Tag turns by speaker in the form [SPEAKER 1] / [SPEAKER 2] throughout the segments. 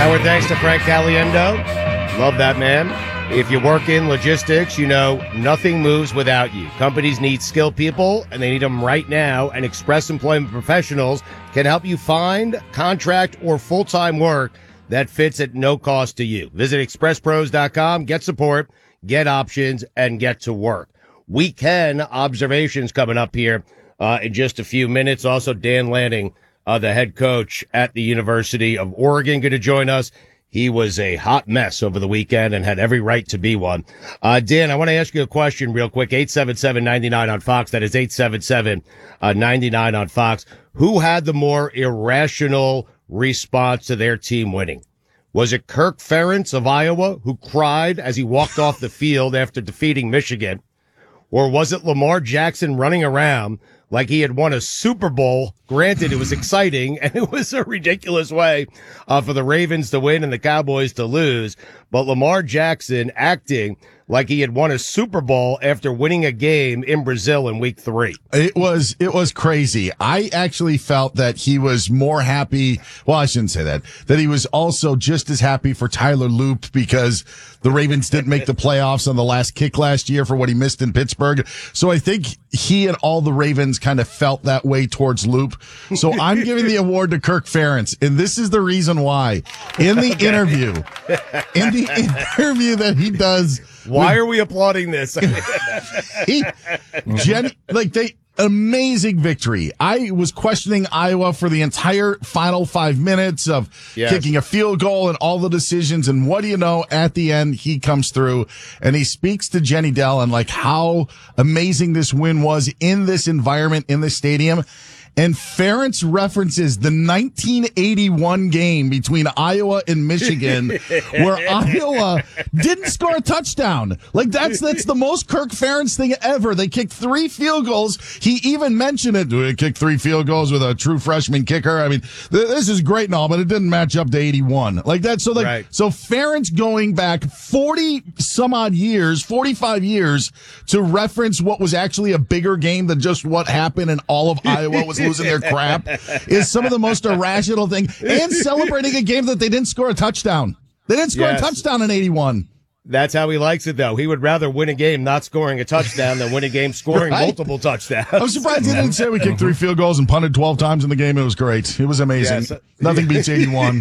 [SPEAKER 1] Our thanks to Frank Caliendo. Love that man. If you work in logistics, you know nothing moves without you. Companies need skilled people, and they need them right now, and Express Employment Professionals can help you find contract or full-time work that fits at no cost to you. Visit expresspros.com, get support, get options, and get to work. Weekend observations coming up here in just a few minutes. Also, Dan Lanning, the head coach at the University of Oregon, going to join us. He was a hot mess over the weekend and had every right to be one. Dan, I want to ask you a question real quick. 877-99 on Fox. That is 877-99 on Fox. Who had the more irrational response to their team winning? Was it Kirk Ferentz of Iowa, who cried as he walked off the field after defeating Michigan? Or was it Lamar Jackson running around like he had won a Super Bowl? Granted, it was exciting, and it was a ridiculous way for the Ravens to win and the Cowboys to lose. But Lamar Jackson acting like he had won a Super Bowl after winning a game in Brazil in week 3.
[SPEAKER 2] It was crazy. I actually felt that he was more happy. Well, I shouldn't say that he was also just as happy for Tyler Loop because the Ravens didn't make the playoffs on the last kick last year for what he missed in Pittsburgh. So I think he and all the Ravens kind of felt that way towards Loop. So I'm giving the award to Kirk Ferentz. And this is the reason why. In the interview that he does.
[SPEAKER 1] Why are we applauding this?
[SPEAKER 2] Amazing victory. I was questioning Iowa for the entire final 5 minutes of kicking a field goal and all the decisions. And what do you know? At the end, he comes through and he speaks to Jenny Dell and like how amazing this win was in this environment, in this stadium. And Ferentz references the 1981 game between Iowa and Michigan where Iowa didn't score a touchdown. Like that's the most Kirk Ferentz thing ever. They kicked 3 field goals. He even mentioned it. They kicked 3 field goals with a true freshman kicker. I mean, this is great and all, but it didn't match up to 81. Like that. So so Ferentz going back 40 some odd years, 45 years to reference what was actually a bigger game than just what happened and all of Iowa was losing their crap is some of the most irrational thing, and celebrating a game that they didn't score a touchdown. They didn't score a touchdown in 81.
[SPEAKER 1] That's how he likes it, though. He would rather win a game not scoring a touchdown than win a game scoring multiple touchdowns.
[SPEAKER 2] I'm surprised he didn't say we kicked 3 field goals and punted 12 times in the game. It was great. It was amazing. Yes. Nothing beats 81.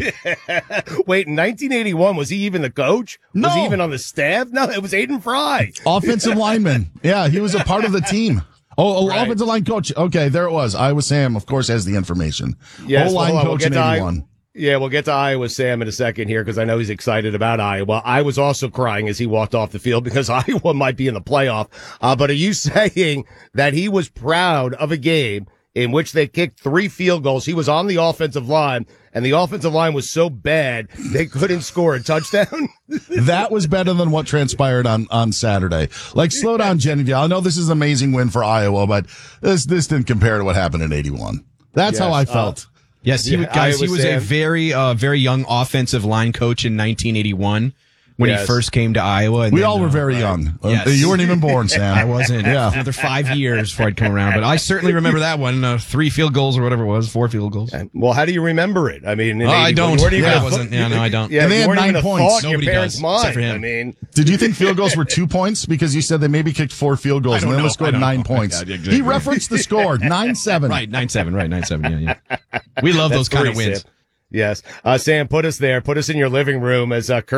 [SPEAKER 1] Wait, in 1981, was he even the coach?
[SPEAKER 2] No.
[SPEAKER 1] Was he even on the staff? No, it was Aiden Fry.
[SPEAKER 2] Offensive lineman. Yeah, he was a part of the team. Oh, right. Offensive line coach. Okay, there it was. Iowa Sam, of course, has the information.
[SPEAKER 1] Yes,
[SPEAKER 2] O-line coach in 81.
[SPEAKER 1] Yeah, we'll get to Iowa Sam in a second here because I know he's excited about Iowa. I was also crying as he walked off the field because Iowa might be in the playoff. But are you saying that he was proud of a game in which they kicked 3 field goals? He was on the offensive line, and the offensive line was so bad they couldn't score a touchdown?
[SPEAKER 2] That was better than what transpired on Saturday. Like, slow down, Genevieve. I know this is an amazing win for Iowa, but this didn't compare to what happened in 81. That's how I felt.
[SPEAKER 3] Yes, he was a very young offensive line coach in 1981 when he first came to Iowa. And
[SPEAKER 2] we all were very young.
[SPEAKER 3] Yes.
[SPEAKER 2] You weren't even born, Sam.
[SPEAKER 3] I wasn't. Yeah. Another 5 years before I'd come around. But I certainly remember that one. 3 field goals or whatever it was, 4 field goals.
[SPEAKER 1] Well, how do you remember it? I mean,
[SPEAKER 3] I don't.
[SPEAKER 1] I
[SPEAKER 2] don't.
[SPEAKER 1] Yeah,
[SPEAKER 2] and they had 9 points.
[SPEAKER 1] Nobody does,
[SPEAKER 3] mind.
[SPEAKER 1] Except for him. I mean,
[SPEAKER 2] did you think field goals were 2 points? Because you said they maybe kicked 4 field goals and they only scored 9 points. He referenced the score, 9-7.
[SPEAKER 3] Right, 9-7. Right, 9-7. Yeah. We love those kind of wins.
[SPEAKER 1] Yes. Sam, put us there. Put us in your living room as Kirk